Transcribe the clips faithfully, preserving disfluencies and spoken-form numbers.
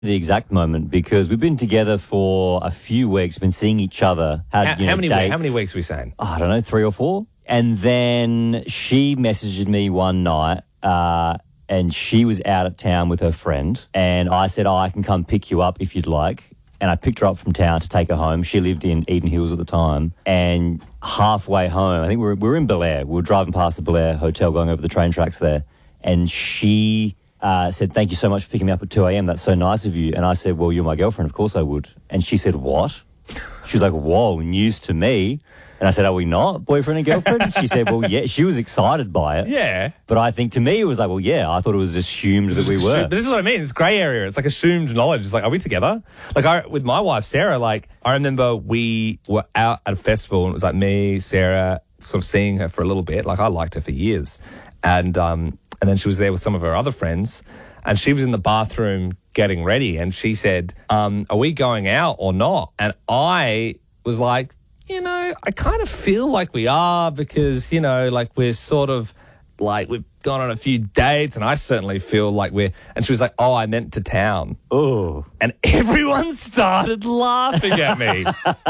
the exact moment because we've been together for a few weeks, been seeing each other. Had, How, you know, how many dates. we- how many weeks are we saying? Oh, I don't know, three or four. And then she messaged me one night uh, and she was out of town with her friend. And I said, oh, I can come pick you up if you'd like. And I picked her up from town to take her home. She lived in Eden Hills at the time. And halfway home, I think we were, we were in Bel Air. We were driving past the Bel Air Hotel, going over the train tracks there. And she uh, said, thank you so much for picking me up at two a.m. That's so nice of you. And I said, well, you're my girlfriend. Of course I would. And she said, what? She was like, whoa, news to me. And I said, are we not boyfriend and girlfriend? She said, well, yeah. She was excited by it. Yeah. But I think to me it was like, well, yeah, I thought it was assumed that we were. This is what I mean. It's grey area. It's like assumed knowledge. It's like, are we together? Like I, with my wife, Sarah, like I remember we were out at a festival and it was like me, Sarah, sort of seeing her for a little bit. Like I liked her for years. And, um, and then she was there with some of her other friends and she was in the bathroom getting ready and she said, um, are we going out or not? And I was like, you know, I kind of feel like we are because, you know, like we're sort of like we've gone on a few dates and I certainly feel like we're, and she was like, oh, I meant to town. Oh. And everyone started laughing at me.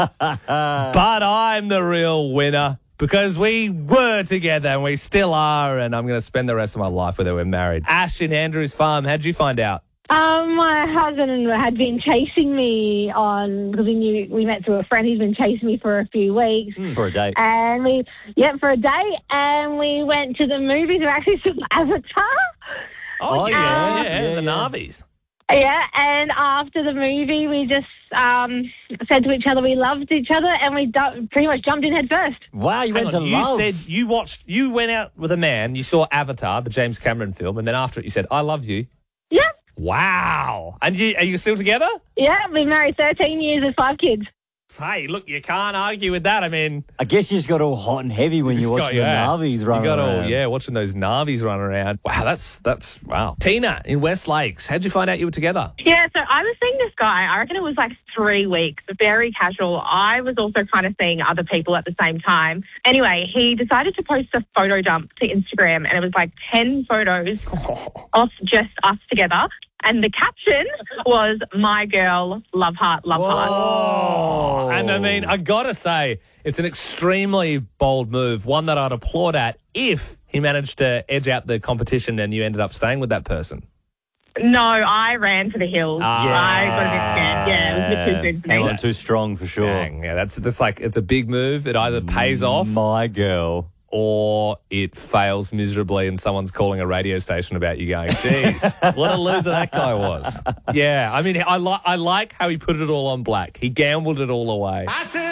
But I'm the real winner because we were together and we still are and I'm going to spend the rest of my life with her. We're married. Ash in Andrews Farm, how'd you find out? Um, my husband had been chasing me on, because we knew, we met through a friend, he's been chasing me for a few weeks. Mm. For a date. And we, yeah, for a date, and we went to the movies. We actually saw Avatar. Oh, yeah, Um, yeah, yeah, the yeah. Navis. Yeah, and after the movie, we just um, said to each other we loved each other, and we du- pretty much jumped in head first. Wow, you Hang went on, to you love. said you watched, you went out with a man, you saw Avatar, the James Cameron film, and then after it you said, I love you. Yeah, Wow. And you, are you still together? yeah, been married thirteen years with five kids. Hey, look, you can't argue with that. I mean, I guess you just got all hot and heavy when you just watched got- the yeah. Navis run You got around. all, yeah, watching those Navis run around. Wow, that's, that's, wow. Tina in West Lakes, how'd you find out you were together? Yeah, so I was seeing this guy. I reckon it was like three weeks, very casual. I was also kind of seeing other people at the same time. Anyway, he decided to post a photo dump to Instagram, and it was like ten photos of just us together. And the caption was, my girl, love heart, love heart. Oh, and I mean, I gotta say, it's an extremely bold move, one that I'd applaud at if he managed to edge out the competition and you ended up staying with that person. No, I ran for the hills. Ah. I got a bit scared. Yeah, it was a bit too soon for Hang me. on, too strong for sure. Dang, yeah, that's, that's like, it's a big move. It either pays off My girl. or it fails miserably and someone's calling a radio station about you going, geez, what a loser that guy was. Yeah, I mean, I, li- I like how he put it all on black. He gambled it all away. I said